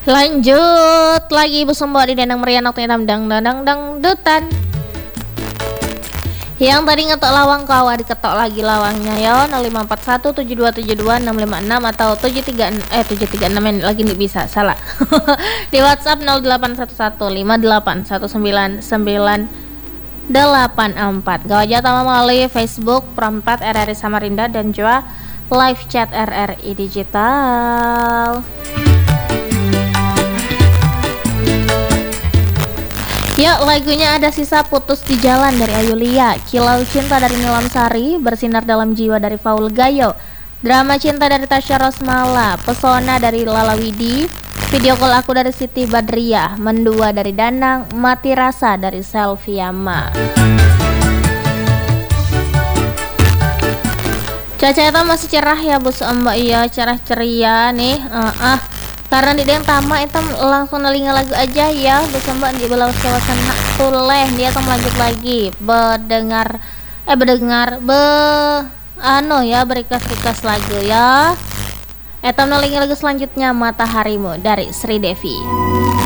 Lanjut lagi bersembah di Denang Merianak Tinam Dang Dutan. Yang tadi ngetok lawang kau diketok lagi lawangnya ya 054172725656 atau 736 yang lagi nih bisa salah. Di WhatsApp 0811581994. Gawat aja sama melalui Facebook Perempat RRI Samarinda dan juga live chat RRI Digital. Ya, lagunya Ada Sisa Putus di Jalan dari Ayulia, Kilau Cinta dari Nilam Sari, Bersinar Dalam Jiwa dari Faul Gayo, Drama Cinta dari Tasya Rosmala, Pesona dari Lala Widi, Video Call Aku dari Siti Badriah, Mendua dari Danang, Mati Rasa dari Selviama. Cuaca itu masih cerah ya bos mbak, iya cerah ceria nih. Karena di yang tama itu langsung nelinga lagu aja ya bos mbak di belau kawasan tuleh dia akan lanjut lagi berdengar berikas lagu ya. Etam nelinga lagu selanjutnya Mataharimu dari Sri Devi.